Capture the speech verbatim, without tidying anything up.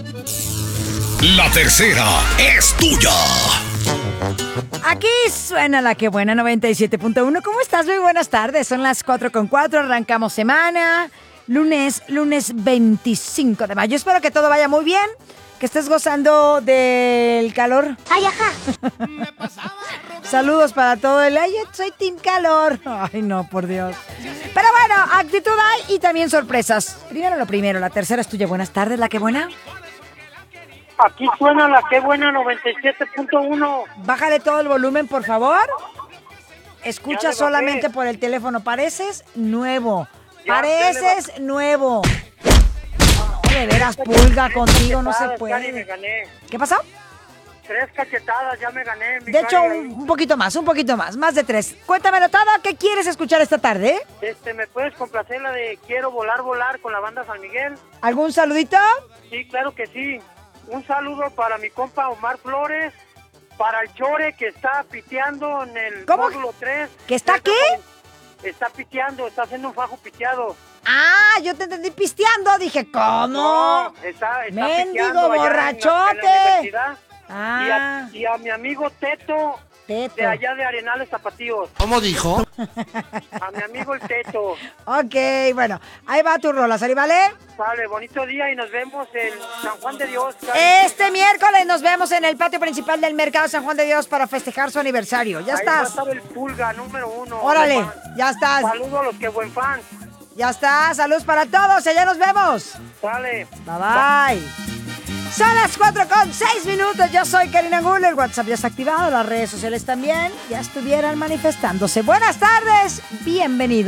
La tercera es tuya. Aquí suena la que buena noventa y siete punto uno. ¿Cómo estás? Muy buenas tardes. Son las cuatro con cuatro. Arrancamos semana. Lunes, lunes veinticinco de mayo. Espero que todo vaya muy bien. Que estés gozando del calor. ¡Ay, ajá! Saludos para todo el... ¡Ay, soy Team Calor! Ay, no, por Dios. Pero bueno, actitud hay y también sorpresas. Primero lo primero, la tercera es tuya. Buenas tardes, la que buena. Aquí suena la que buena noventa y siete punto uno. Bájale todo el volumen, por favor. Escucha Ya le bajé. solamente por el teléfono. Pareces nuevo. Ya, Pareces ya nuevo. De veras, pulga, contigo no se Cachetadas, Cari, me puede. gané. ¿Qué pasó? Tres cachetadas, ya me gané. mi De hecho, Cari, un, un poquito más, un poquito más. Más de tres. Cuéntamelo todo. ¿Qué quieres escuchar esta tarde? Este, ¿me puedes complacer la de Quiero volar, volar con la banda San Miguel? ¿Algún saludito? Sí, claro que sí. Un saludo para mi compa Omar Flores, para el Chore que está piteando en el ¿Cómo? módulo tres. ¿Que está qué? Está piteando, está haciendo un fajo piteado. Ah, yo te entendí pisteando. Dije, ¿cómo? No, está, está Mendigo piteando allá en la- borrachote. en la universidad. Ah, Y a, y a mi amigo Teto, Teto. de allá de Arenales Zapatíos. ¿Cómo dijo? A mi amigo el Teto. Ok, bueno. Ahí va tu rola, ¿sale, vale? Sale, bonito día y nos vemos en San Juan de Dios. Cari. Este miércoles nos vemos en el patio principal del Mercado San Juan de Dios para festejar su aniversario. Ya Ahí va a estás. estar el Pulga, número uno. Órale, Buen fan. ya estás. Saludos a los que buen fans. Ya está. Saludos para todos. Y allá nos vemos. Sale. Bye bye. Son las cuatro con seis minutos. Yo soy Karina Angulo. El WhatsApp ya está activado. Las redes sociales también. Ya estuvieran manifestándose. Buenas tardes. Bienvenido.